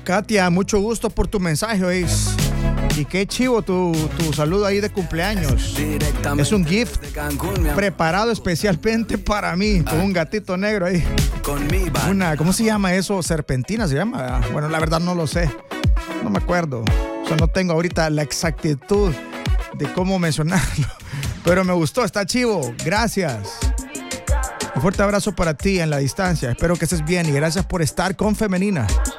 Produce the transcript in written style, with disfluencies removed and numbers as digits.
Katia, mucho gusto por tu mensaje, ¿oís? Y qué chivo tu saludo ahí de cumpleaños. Es un gift preparado especialmente para mí, con un gatito negro ahí. ¿Cómo se llama eso? ¿Serpentina se llama? Bueno, la verdad no lo sé. No me acuerdo. O sea, no tengo ahorita la exactitud de cómo mencionarlo. Pero me gustó, está chivo. Gracias. Un fuerte abrazo para ti en la distancia. Espero que estés bien y gracias por estar con Femenina.